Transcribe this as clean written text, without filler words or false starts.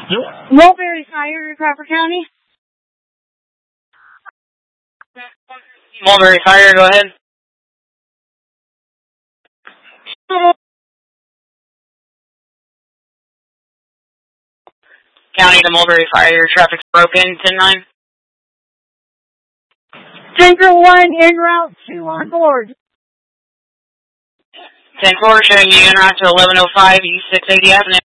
Mulberry Fire, Crawford County. Mulberry Fire, go ahead. County to Mulberry Fire, traffic's broken, 10-9. Tanker 1 en route to on board. 10-4, showing you en route to 1105 East 680 Avenue.